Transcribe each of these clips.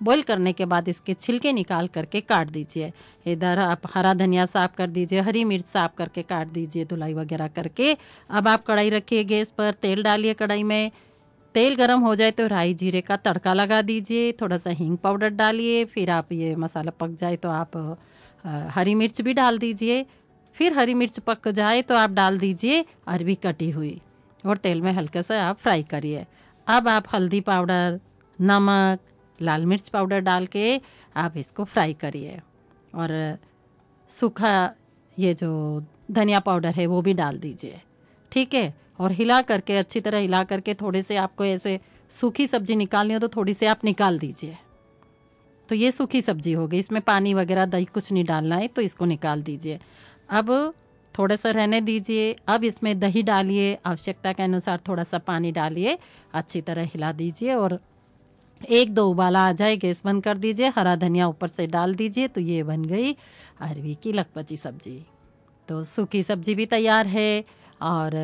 Boil करने के बाद इसके छिलके निकाल करके काट दीजिए। इधर आप हरा धनिया साफ कर दीजिए, हरी मिर्च साफ करके काट दीजिए धुलाई वगैरह करके। अब आप कढ़ाई रखिए गैस पर, तेल डालिए कढ़ाई में। तेल गरम हो जाए तो राई जीरे का तड़का लगा दीजिए, थोड़ा सा हींग पाउडर डालिए। फिर आप ये मसाला पक जाए तो आप हरी मिर्च भी डाल दीजिए। फिर हरी मिर्च पक जाए तो आप डाल दीजिए अरबी कटी हुई और तेल में हल्के से आप फ्राई करिए। अब आप हल्दी पाउडर, नमक, लाल मिर्च पाउडर डाल के आप इसको फ्राई करिए और सूखा ये जो धनिया पाउडर है वो भी डाल दीजिए। ठीक है, और हिला करके अच्छी तरह हिला करके थोड़े से आपको ऐसे सूखी सब्जी निकालनी हो तो थोड़ी सी आप निकाल दीजिए। तो ये सूखी सब्जी हो गई, इसमें पानी वगैरह दही कुछ नहीं डालना है, तो इसको निकाल दीजिए। अब थोड़ा सा रहने दीजिए। अब इसमें दही डालिए, आवश्यकता के अनुसार थोड़ा सा पानी डालिए, अच्छी तरह हिला दीजिए और एक दो उबाला आ जाए गैस बंद कर दीजिए। हरा धनिया ऊपर से डाल दीजिए। तो ये बन गई अरबी की लखपति सब्जी। तो सूखी सब्जी भी तैयार है और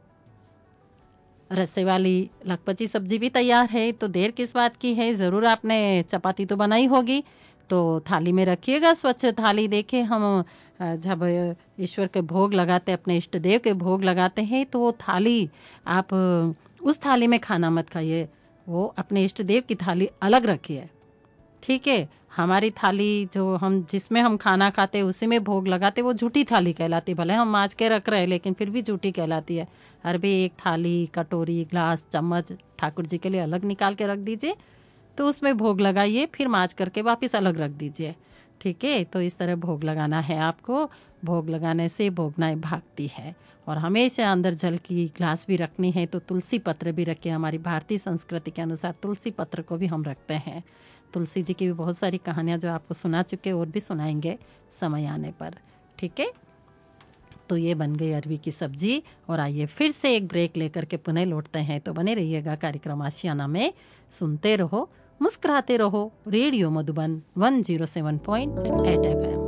रस्से वाली लखपति सब्जी भी तैयार है। तो देर किस बात की है, ज़रूर आपने चपाती तो बनाई होगी, तो थाली में रखिएगा, स्वच्छ थाली। देखे हम जब ईश्वर के भोग लगाते, अपने इष्ट देव के भोग लगाते हैं, तो वो थाली आप उस थाली में खाना मत खाइए, वो अपने इष्ट देव की थाली अलग रखिए। ठीक है, हमारी थाली जो हम जिसमें हम खाना खाते उसी में भोग लगाते, वो झूठी थाली कहलाती। भले हम मांज के रख रहे हैं लेकिन फिर भी झूठी कहलाती है। हर भी एक थाली, कटोरी, ग्लास, चम्मच ठाकुर जी के लिए अलग निकाल के रख दीजिए, तो उसमें भोग लगाइए, फिर मांज करके वापस अलग रख दीजिए। ठीक है, तो इस तरह भोग लगाना है आपको। भोग लगाने से भोगनाई भागती है। और हमेशा अंदर जल की ग्लास भी रखनी है, तो तुलसी पत्र भी रखें। हमारी भारतीय संस्कृति के अनुसार तुलसी पत्र को भी हम रखते हैं। तुलसी जी की भी बहुत सारी कहानियाँ जो आपको सुना चुके और भी सुनाएंगे समय आने पर। ठीक है, तो ये बन गई अरबी की सब्जी। और आइए फिर से एक ब्रेक लेकर के पुनः लौटते हैं। तो बने रहिएगा कार्यक्रम आशियाना में, सुनते रहो, मुस्कुराते रहो। Radio Madhuban 107.8 FM।